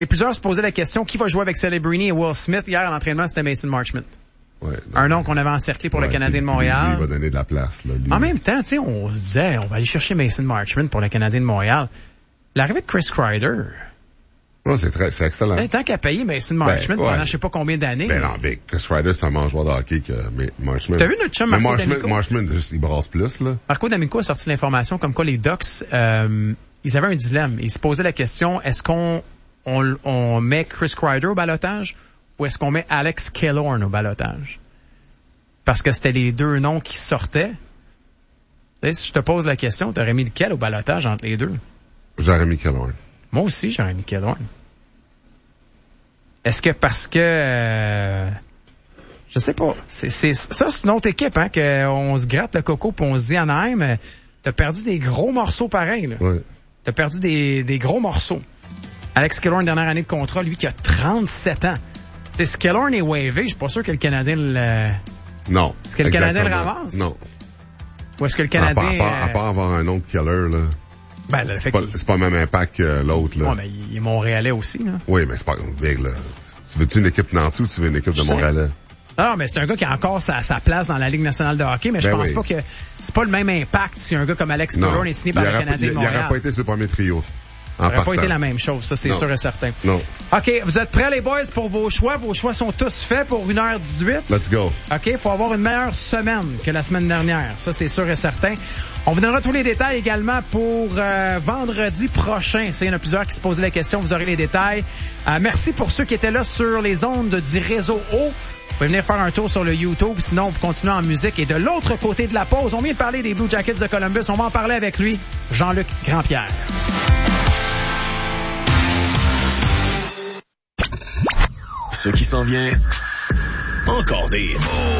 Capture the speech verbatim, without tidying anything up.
Et plusieurs se posaient la question, qui va jouer avec Celebrini et Will Smith? Hier, à l'entraînement, c'était Mason Marchment. Ouais, un nom qu'on avait encerclé pour ouais, le Canadien lui, de Montréal. Lui, lui, il va donner de la place. Là, lui. En même temps, tu sais, on se disait, on va aller chercher Mason Marchment pour le Canadien de Montréal. L'arrivée de Chris Kreider. Non, c'est très, c'est excellent. Ben, tant qu'à payer Mason Marchment ben, ouais. pendant je sais pas combien d'années. Ben non, mais Chris Kreider, c'est un mangeoir de hockey que Marchment. T'as vu notre chum mais Marco Marchment, D'Amico? Marchment, juste, il brasse plus, là. Marco D'Amico a sorti l'information comme quoi les Ducks, euh, ils avaient un dilemme. Ils se posaient la question, est-ce qu'on on, on met Chris Kreider au ballottage ou est-ce qu'on met Alex Killorn au ballottage? Parce que c'était les deux noms qui sortaient. Et si je te pose la question, t'aurais mis lequel au ballottage entre les deux? J'aurais mis Killorn. Moi aussi, j'aurais mis Killorn. Est-ce que parce que... Euh, je sais pas. C'est, c'est, ça, c'est une autre équipe, hein, qu'on se gratte le coco puis on se dit, Anaheim, t'as perdu des gros morceaux pareils, là. Ouais. T'as perdu des, des gros morceaux. Alex Killorn, dernière année de contrat, lui qui a trente-sept ans. T'sais, si Killorn est wavé, je suis pas sûr que le Canadien le... Non. Est-ce que le Canadien le ramasse? Non. Ou est-ce que le Canadien... À part, à part, à part avoir un autre killer, là. Ben, là, c'est, pas, c'est pas le même impact que l'autre, là. Ouais, mais il est Montréalais aussi, là. Oui, mais c'est pas big, là. Tu veux-tu une équipe de Nancy ou tu veux une équipe de Montréalais? Non, mais c'est un gars qui a encore sa, sa place dans la Ligue nationale de hockey, mais je ben pense oui. pas que c'est pas le même impact si un gars comme Alex Killorn est signé par le Canadien de Montréal. Il n'aurait pas été sur le premier trio. Ça n'aurait pas été la même chose, ça, c'est non. sûr et certain. Non. OK, vous êtes prêts, les boys, pour vos choix? Vos choix sont tous faits pour une heure dix-huit. Let's go. OK, il faut avoir une meilleure semaine que la semaine dernière. Ça, c'est sûr et certain. On vous donnera tous les détails également pour euh, vendredi prochain. Ça, il y en a plusieurs qui se posaient la question. Vous aurez les détails. Euh, merci pour ceux qui étaient là sur les ondes du réseau O. Vous pouvez venir faire un tour sur le YouTube. Sinon, vous continuez en musique. Et de l'autre côté de la pause, on vient de parler des Blue Jackets de Columbus. On va en parler avec lui, Jean-Luc Grandpierre. Ce qui s'en vient, encore des hits.